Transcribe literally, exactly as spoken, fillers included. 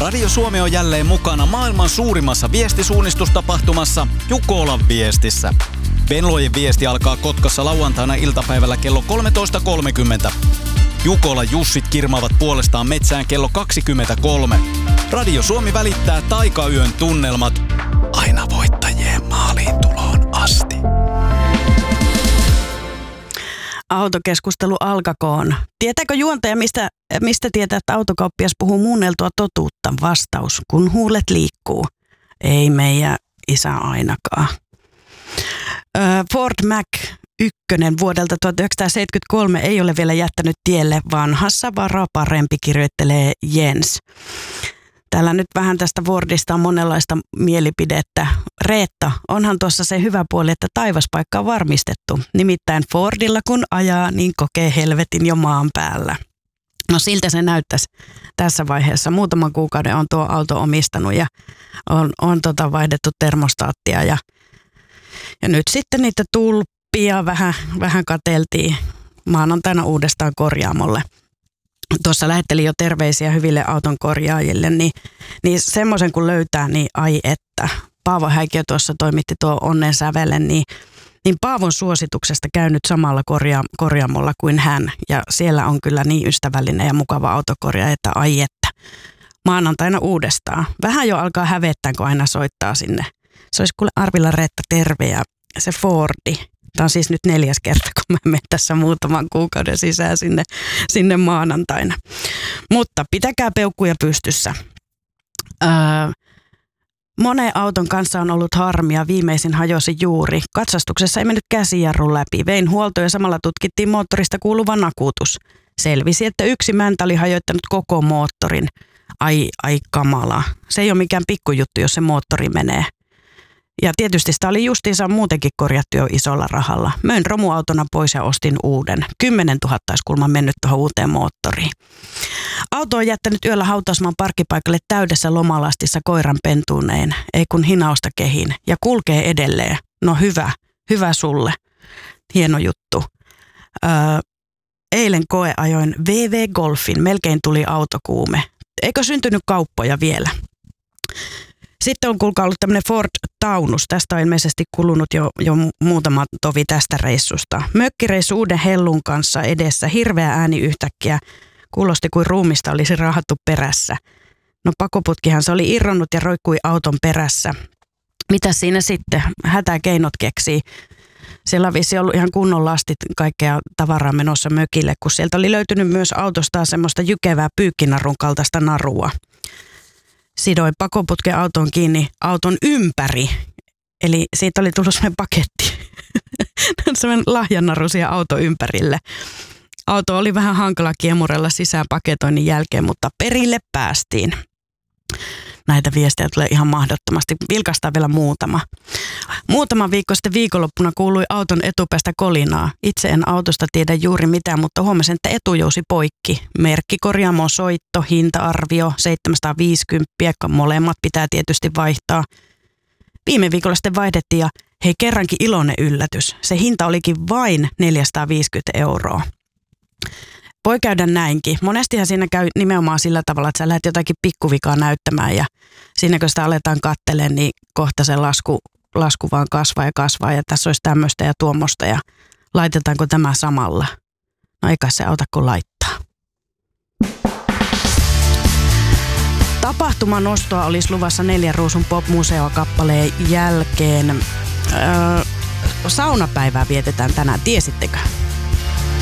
Radio Suomi on jälleen mukana maailman suurimmassa viestisuunnistustapahtumassa Jukolan viestissä. Venlojen viesti alkaa Kotkassa lauantaina iltapäivällä kello kolmetoista kolmekymmentä. Jukola Jussit kirmaavat puolestaan metsään kello kaksikymmentäkolme. Radio Suomi välittää taikayön tunnelmat aina voittajien maaliin tuloon asti. Autokeskustelu alkakoon. Tietääkö juontaja, mistä, mistä tietää, että autokauppias puhuu muunneltua totuutta? Vastaus, kun huulet liikkuu. Ei meidän isä ainakaan. Ford Mac ykkönen vuodelta tuhatyhdeksänsataaseitsemänkymmentäkolme ei ole vielä jättänyt tielle vanhassa varaa parempi, kirjoittelee Jens. Täällä nyt vähän tästä Fordista on monenlaista mielipidettä. Reetta, onhan tuossa se hyvä puoli, että taivaspaikka on varmistettu. Nimittäin Fordilla kun ajaa, niin kokee helvetin jo maan päällä. No siltä se näyttäisi tässä vaiheessa. Muutaman kuukauden on tuo auto omistanut ja on, on tota vaihdettu termostaattia ja, ja nyt sitten niitä tulppia vähän, vähän katseltiin maanantaina uudestaan korjaamolle. Tuossa lähettelin jo terveisiä hyville auton korjaajille, niin, niin semmoisen kun löytää, niin ai että. Paavo Häikiö tuossa toimitti tuo onnen sävelen, niin, niin Paavon suosituksesta käynyt samalla korja, korjaamolla kuin hän. Ja siellä on kyllä niin ystävällinen ja mukava autokorjaaja, että ai että. Maanantaina uudestaan. Vähän jo alkaa hävettää, kun aina soittaa sinne. Se olisi kuule Arvilla Reetta terve ja se Fordi. Tämä on siis nyt neljäs kerta, kun mä menen tässä muutaman kuukauden sisään sinne, sinne maanantaina. Mutta pitäkää peukkuja pystyssä. Öö, monen auton kanssa on ollut harmia. Viimeisin hajosi juuri. Katsastuksessa ei mennyt käsijarrun läpi. Vein huolto ja samalla tutkittiin moottorista kuuluva nakutus. Selvisi, että yksi mäntä oli hajoittanut koko moottorin. Ai, ai kamala. Se ei ole mikään pikkujuttu, jos se moottori menee. Ja tietysti sitä oli justiinsa muutenkin korjattu jo isolla rahalla. Möin romuautona pois ja ostin uuden. Kymmenen tuhatta olisi kulman mennyt tuohon uuteen moottoriin. Auto on jättänyt yöllä hautausmaan parkkipaikalle täydessä lomalastissa koiran pentuuneen. Ei kun hinausta kehin. Ja kulkee edelleen. No hyvä, hyvä sulle. Hieno juttu. Öö, eilen koeajoin V V Golfin. Melkein tuli autokuume. Eikö syntynyt kauppoja vielä? Sitten on kuulkaa ollut tämmöinen Ford Taunus. Tästä on ilmeisesti kulunut jo, jo muutama tovi tästä reissusta. Mökkireissu uuden hellun kanssa edessä. Hirveä ääni yhtäkkiä. Kuulosti kuin ruumista olisi raahattu perässä. No pakoputkihan se oli irronnut ja roikkui auton perässä. Mitä siinä sitten? Hätäkeinot keksii. Siellä on vissi ollut ihan kunnon lastit kaikkea tavaraa menossa mökille, kun sieltä oli löytynyt myös autosta semmoista jykevää pyykkinarun kaltaista narua. Sidoin pakoputken autoon kiinni auton ympäri. Eli siitä oli tullut semmoinen paketti. semmoinen lahjanaru siihen auton ympärille. Auto oli vähän hankala kiemurella sisään paketoinnin jälkeen, mutta perille päästiin. Näitä viestejä tulee ihan mahdottomasti. Vilkaistaan vielä muutama. Muutama viikko sitten viikonloppuna kuului auton etupäästä kolinaa. Itse en autosta tiedä juuri mitään, mutta huomasin, että etujousi poikki. Merkkikorjaamon soitto, hinta-arvio seitsemänsataaviisikymmentä, molemmat pitää tietysti vaihtaa. Viime viikolla sitten vaihdettiin ja hei kerrankin iloinen yllätys. Se hinta olikin vain neljäsataaviisikymmentä euroa. Voi käydä näinkin. Monestihan siinä käy nimenomaan sillä tavalla, että sä lähdet jotakin pikkuvikaa näyttämään ja siinä kun sitä aletaan katselemaan, niin kohta se lasku, lasku vaan kasvaa ja kasvaa ja tässä olisi tämmöistä ja tuommoista ja laitetaanko tämä samalla? No eikä se auta kun laittaa. Tapahtuman nostoa olisi luvassa Neljän ruusun pop-museo-kappaleen jälkeen. Öö, saunapäivää vietetään tänään, tiesittekö?